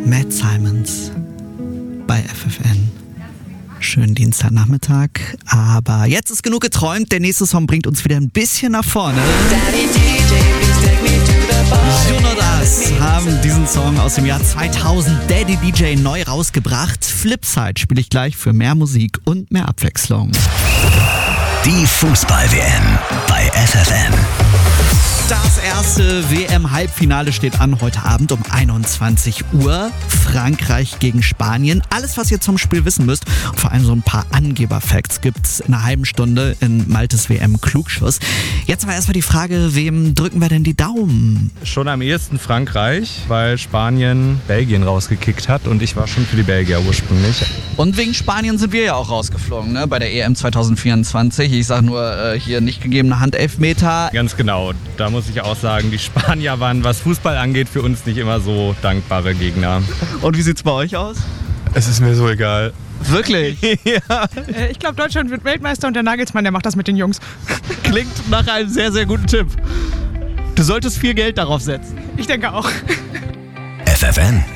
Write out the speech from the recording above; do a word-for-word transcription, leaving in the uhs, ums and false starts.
Matt Simons bei F F N. Schönen Dienstagnachmittag, aber jetzt ist genug geträumt. Der nächste Song bringt uns wieder ein bisschen nach vorne. Juno Das haben diesen Song aus dem Jahr zweitausend Daddy D J neu rausgebracht. Flipside spiele ich gleich für mehr Musik und mehr Abwechslung. Die Fußball-W M bei F F N. Das erste W M-Halbfinale steht an heute Abend um einundzwanzig Uhr. Frankreich gegen Spanien. Alles, was ihr zum Spiel wissen müsst und vor allem so ein paar Angeber-Facts gibt's in einer halben Stunde in Maltes W M-Klugschuss. Jetzt aber erstmal die Frage, wem drücken wir denn die Daumen? Schon am ehesten Frankreich, weil Spanien Belgien rausgekickt hat und ich war schon für die Belgier ursprünglich. Und wegen Spanien sind wir ja auch rausgeflogen, ne? Bei der E M zwanzig vierundzwanzig. Ich sag nur, äh, hier nicht gegebene Handelfmeter. Ganz genau. Da muss ich auch sagen, die Spanier waren, was Fußball angeht, für uns nicht immer so dankbare Gegner. Und wie sieht's bei euch aus? Es ist mir so egal. Wirklich? Ja. Äh, ich glaube, Deutschland wird Weltmeister und der Nagelsmann, der macht das mit den Jungs. Klingt nach einem sehr, sehr guten Tipp. Du solltest viel Geld darauf setzen. Ich denke auch. F F N,